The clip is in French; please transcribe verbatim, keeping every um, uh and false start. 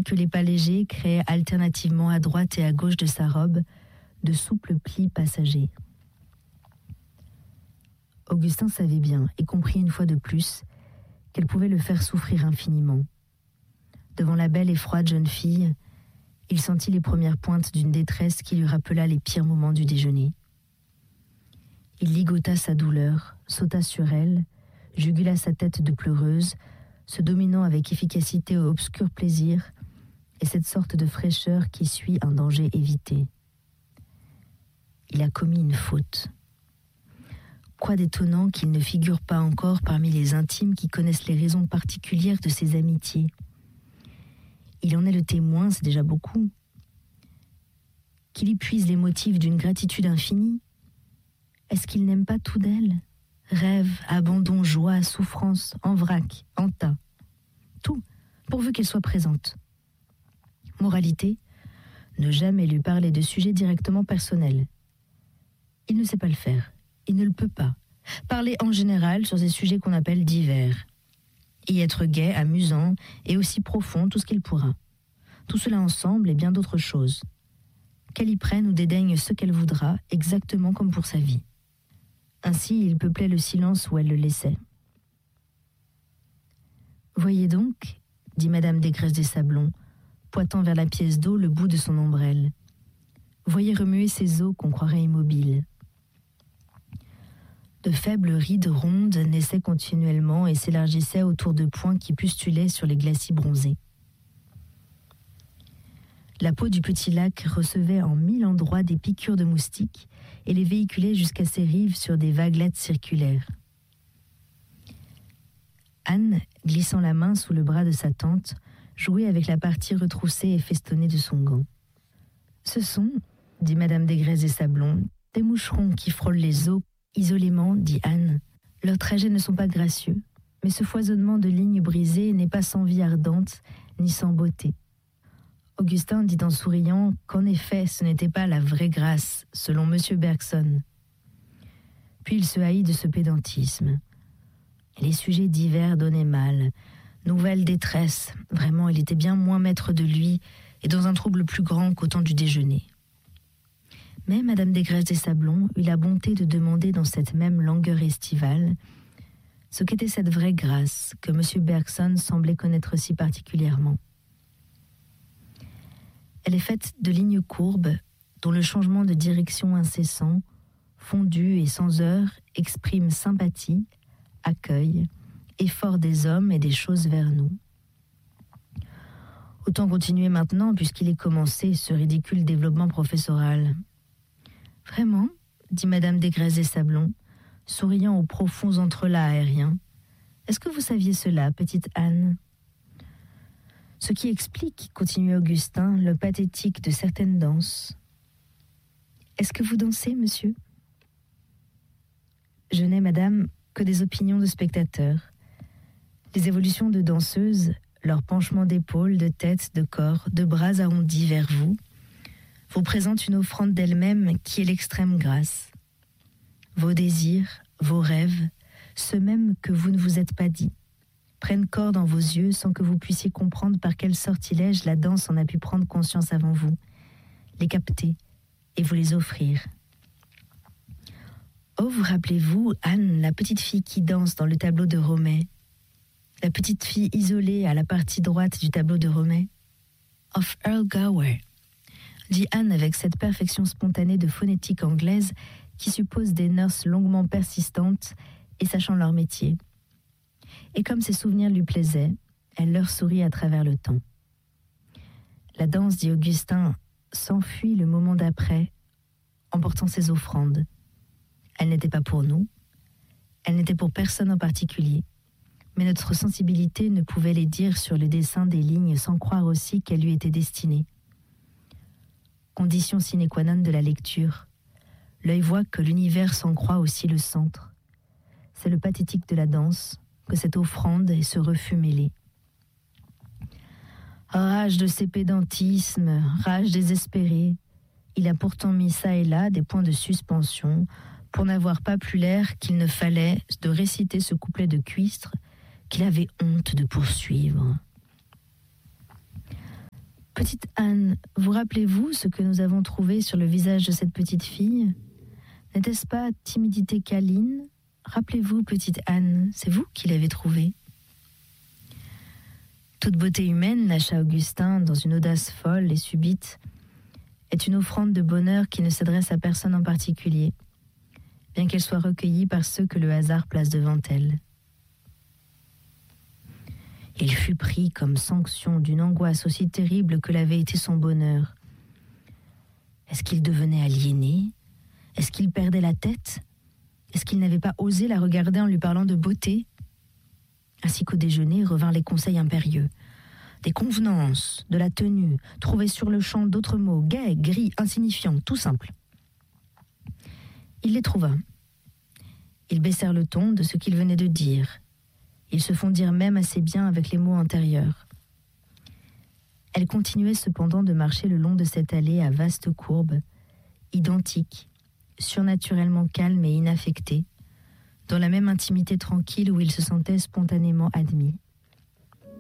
tandis que les pas légers créaient alternativement à droite et à gauche de sa robe de souples plis passagers. Augustin savait bien, et comprit une fois de plus, qu'elle pouvait le faire souffrir infiniment. Devant la belle et froide jeune fille, il sentit les premières pointes d'une détresse qui lui rappela les pires moments du déjeuner. Il ligota sa douleur, sauta sur elle, jugula sa tête de pleureuse, se dominant avec efficacité au obscur plaisir et cette sorte de fraîcheur qui suit un danger évité. Il a commis une faute. Quoi d'étonnant qu'il ne figure pas encore parmi les intimes qui connaissent les raisons particulières de ses amitiés. Il en est le témoin, c'est déjà beaucoup. Qu'il y puise les motifs d'une gratitude infinie. Est-ce qu'il n'aime pas tout d'elle ? Rêve, abandon, joie, souffrance, en vrac, en tas. Tout, pourvu qu'elle soit présente. Moralité, ne jamais lui parler de sujets directement personnels. Il ne sait pas le faire, il ne le peut pas. Parler en général sur ces sujets qu'on appelle divers. Y être gai, amusant et aussi profond tout ce qu'il pourra. Tout cela ensemble et bien d'autres choses. Qu'elle y prenne ou dédaigne ce qu'elle voudra, exactement comme pour sa vie. Ainsi, il peuplait le silence où elle le laissait. « Voyez donc, dit Madame Desgresses des Sablons, pointant vers la pièce d'eau le bout de son ombrelle. Voyez remuer ces eaux qu'on croirait immobiles. » De faibles rides rondes naissaient continuellement et s'élargissaient autour de points qui pustulaient sur les glacis bronzés. La peau du petit lac recevait en mille endroits des piqûres de moustiques et les véhiculait jusqu'à ses rives sur des vaguelettes circulaires. Anne, glissant la main sous le bras de sa tante, jouait avec la partie retroussée et festonnée de son gant. « Ce sont, dit Madame Desgresses des Sablons, des moucherons qui frôlent les eaux. Isolément, dit Anne, leurs trajets ne sont pas gracieux, mais ce foisonnement de lignes brisées n'est pas sans vie ardente, ni sans beauté. » Augustin dit en souriant qu'en effet, ce n'était pas la vraie grâce, selon Monsieur Bergson. Puis il se haït de ce pédantisme. Les sujets divers donnaient mal. Nouvelle détresse, vraiment, il était bien moins maître de lui et dans un trouble plus grand qu'au temps du déjeuner. Mais Madame Desgresses des Sablons eut la bonté de demander dans cette même langueur estivale ce qu'était cette vraie grâce que M. Bergson semblait connaître si particulièrement. Elle est faite de lignes courbes dont le changement de direction incessant, fondu et sans heure, exprime sympathie, accueil, effort des hommes et des choses vers nous. Autant continuer maintenant puisqu'il est commencé ce ridicule développement professoral. « Vraiment ?» dit Madame Desgresses des Sablons, souriant aux profonds entrelacs aériens. « Est-ce que vous saviez cela, petite Anne ?» Ce qui explique, continue Augustin, le pathétique de certaines danses. « Est-ce que vous dansez, monsieur ?» Je n'ai, madame, que des opinions de spectateurs. Les évolutions de danseuses, leur penchement d'épaules, de tête, de corps, de bras arrondis vers vous, vous présente une offrande d'elle-même qui est l'extrême grâce. Vos désirs, vos rêves, ceux mêmes que vous ne vous êtes pas dit, prennent corps dans vos yeux sans que vous puissiez comprendre par quel sortilège la danse en a pu prendre conscience avant vous, les capter et vous les offrir. Oh, vous rappelez-vous, Anne, la petite fille qui danse dans le tableau de Romet, la petite fille isolée à la partie droite du tableau de Romet? Of Earl Gower, dit Anne avec cette perfection spontanée de phonétique anglaise qui suppose des nurses longuement persistantes et sachant leur métier. Et comme ses souvenirs lui plaisaient, elle leur sourit à travers le temps. La danse, dit Augustin, s'enfuit le moment d'après, emportant ses offrandes. Elle n'était pas pour nous, elle n'était pour personne en particulier, mais notre sensibilité ne pouvait les dire sur le dessin des lignes sans croire aussi qu'elle lui était destinée. Condition sine qua non de la lecture, l'œil voit que l'univers s'en croit aussi le centre. C'est le pathétique de la danse, que cette offrande et ce refus mêlés. Rage de ses pédantismes, rage désespérée, il a pourtant mis çà et là des points de suspension pour n'avoir pas plus l'air qu'il ne fallait de réciter ce couplet de cuistre qu'il avait honte de poursuivre. Petite Anne, vous rappelez-vous ce que nous avons trouvé sur le visage de cette petite fille ? N'était-ce pas timidité câline ? Rappelez-vous, petite Anne, c'est vous qui l'avez trouvée. Toute beauté humaine, lâcha Augustin dans une audace folle et subite, est une offrande de bonheur qui ne s'adresse à personne en particulier, bien qu'elle soit recueillie par ceux que le hasard place devant elle. Il fut pris comme sanction d'une angoisse aussi terrible que l'avait été son bonheur. Est-ce qu'il devenait aliéné ? Est-ce qu'il perdait la tête ? Est-ce qu'il n'avait pas osé la regarder en lui parlant de beauté ? Ainsi qu'au déjeuner revinrent les conseils impérieux. Des convenances, de la tenue, trouver sur le champ d'autres mots, gais, gris, insignifiants, tout simple. Il les trouva. Ils baissèrent le ton de ce qu'il venait de dire. Ils se fondirent même assez bien avec les mots antérieurs. Elle continuait cependant de marcher le long de cette allée à vastes courbes, identiques, surnaturellement calme et inaffectée, dans la même intimité tranquille où il se sentait spontanément admis.